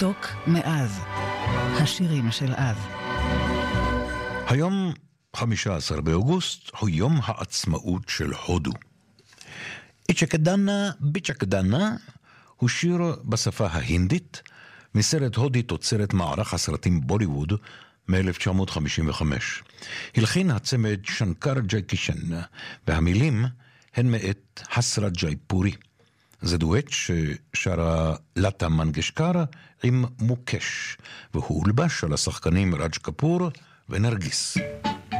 מתוק מאז, השירים של אז. היום 15 באוגוסט הוא יום העצמאות של הודו. איצ'קדנה ביצ'קדנה הוא שיר בשפה ההינדית מסרט הודי תוצרת מערך הסרטים בוליווד מ-1955. הלחין הצמד שנקר ג'ייקישן, והמילים הן מאת הסרת ג'ייפורי. זה דואט ששרה לטה מנגשקר עם מוקש, והוא הולבש על השחקנים רג' קפור ונרגיס.